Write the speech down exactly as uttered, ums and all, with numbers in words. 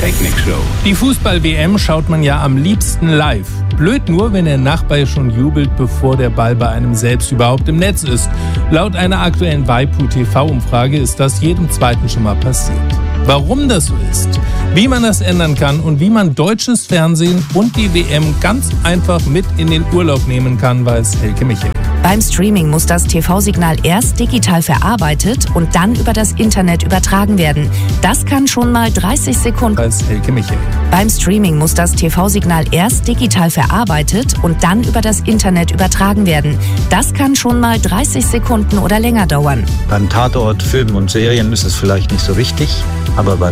Technikshow. Die Fußball-W M schaut man ja am liebsten live. Blöd nur, wenn der Nachbar schon jubelt, bevor der Ball bei einem selbst überhaupt im Netz ist. Laut einer aktuellen Waipu T V-Umfrage ist das jedem Zweiten schon mal passiert. Warum das so ist, wie man das ändern kann und wie man deutsches Fernsehen und die W M ganz einfach mit in den Urlaub nehmen kann, weiß Helke Michel. Beim Streaming muss das T V-Signal erst digital verarbeitet und dann über das Internet übertragen werden. Das kann schon mal dreißig Sekunden. Weiß Helke Michel. Beim Streaming muss das T V-Signal erst digital verarbeitet und dann über das Internet übertragen werden. Das kann schon mal dreißig Sekunden oder länger dauern. Beim Tatort, Filmen und Serien ist es vielleicht nicht so wichtig, aber bei